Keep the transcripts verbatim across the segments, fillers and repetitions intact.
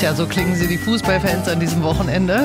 Ja, so klingen sie die Fußballfans an diesem Wochenende.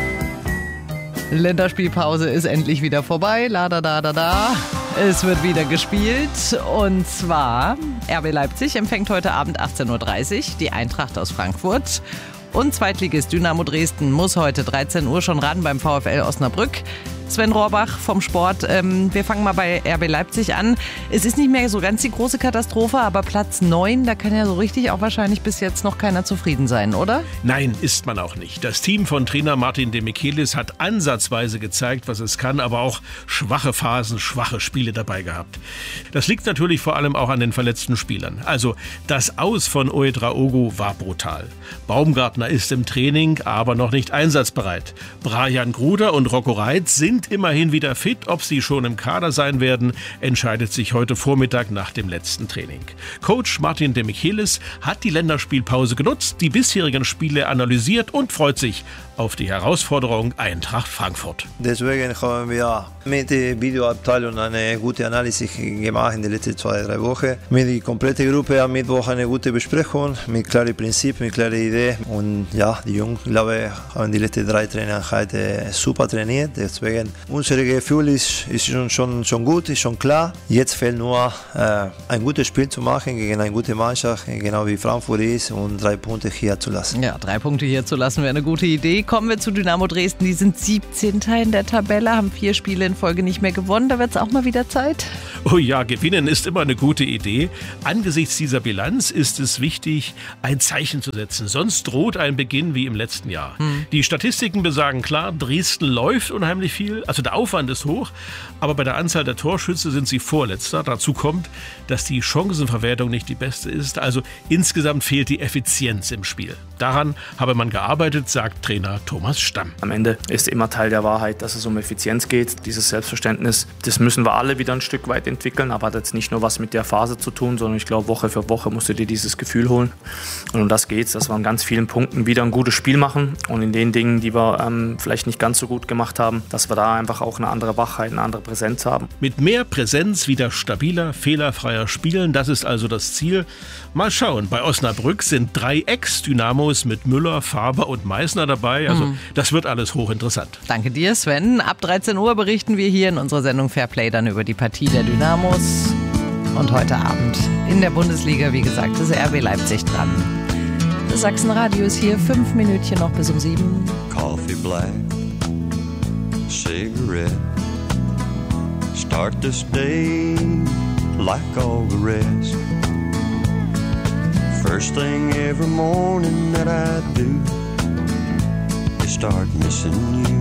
Länderspielpause ist endlich wieder vorbei. La da da da da. Es wird wieder gespielt. Und zwar R B Leipzig empfängt heute Abend achtzehn Uhr dreißig die Eintracht aus Frankfurt. Und Zweitligist Dynamo Dresden muss heute dreizehn Uhr schon ran beim VfL Osnabrück. Sven Rohrbach vom Sport. Ähm, wir fangen mal bei R B Leipzig an. Es ist nicht mehr so ganz die große Katastrophe, aber Platz neun, da kann ja so richtig auch wahrscheinlich bis jetzt noch keiner zufrieden sein, oder? Nein, ist man auch nicht. Das Team von Trainer Martin de Michelis hat ansatzweise gezeigt, was es kann, aber auch schwache Phasen, schwache Spiele dabei gehabt. Das liegt natürlich vor allem auch an den verletzten Spielern. Also das Aus von Ouedraogo war brutal. Baumgartner ist im Training, aber noch nicht einsatzbereit. Brian Gruder und Rocco Reitz sind immerhin wieder fit. Ob sie schon im Kader sein werden, entscheidet sich heute Vormittag nach dem letzten Training. Coach Martin de Michelis hat die Länderspielpause genutzt, die bisherigen Spiele analysiert und freut sich auf die Herausforderung Eintracht Frankfurt. Deswegen haben wir mit der Videoabteilung eine gute Analyse gemacht in den letzten zwei, drei Wochen. Mit der kompletten Gruppe am Mittwoch eine gute Besprechung, mit klaren Prinzipien, mit klaren Ideen. Und ja, die Jungs, glaube ich, haben die letzten drei Trainingseinheiten super trainiert. Deswegen, unser Gefühl ist, ist schon, schon, schon gut, ist schon klar. Jetzt fehlt nur, äh, ein gutes Spiel zu machen gegen eine gute Mannschaft, genau wie Frankfurt ist, und drei Punkte hier zu lassen. Ja, drei Punkte hier zu lassen wäre eine gute Idee. Kommen wir zu Dynamo Dresden. Die sind siebzehnter in der Tabelle, haben vier Spiele in Folge nicht mehr gewonnen. Da wird es auch mal wieder Zeit. Oh ja, gewinnen ist immer eine gute Idee. Angesichts dieser Bilanz ist es wichtig, ein Zeichen zu setzen. Sonst droht ein Beginn wie im letzten Jahr. Hm. Die Statistiken besagen klar, Dresden läuft unheimlich viel. Also der Aufwand ist hoch, aber bei der Anzahl der Torschüsse sind sie Vorletzter. Dazu kommt, dass die Chancenverwertung nicht die beste ist. Also insgesamt fehlt die Effizienz im Spiel. Daran habe man gearbeitet, sagt Trainer Thomas Stamm. Am Ende ist immer Teil der Wahrheit, dass es um Effizienz geht. Dieses Selbstverständnis, das müssen wir alle wieder ein Stück weit entwickeln, aber hat jetzt nicht nur was mit der Phase zu tun, sondern ich glaube, Woche für Woche musst du dir dieses Gefühl holen. Und um das geht's, dass wir an ganz vielen Punkten wieder ein gutes Spiel machen und in den Dingen, die wir ähm, vielleicht nicht ganz so gut gemacht haben, dass wir da einfach auch eine andere Wachheit, eine andere Präsenz haben. Mit mehr Präsenz wieder stabiler, fehlerfreier spielen, das ist also das Ziel. Mal schauen, bei Osnabrück sind drei Ex-Dynamos mit Müller, Faber und Meißner dabei. Also mhm. das wird alles hochinteressant. Danke dir, Sven. Ab dreizehn Uhr berichten wir hier in unserer Sendung Fairplay dann über die Partie der Dynamos. Und heute Abend in der Bundesliga, wie gesagt, ist R B Leipzig dran. Das Sachsenradio ist hier, fünf Minütchen noch bis um sieben. Coffee black, cigarette, start this day like all the rest. First thing every morning that I do is start missing you.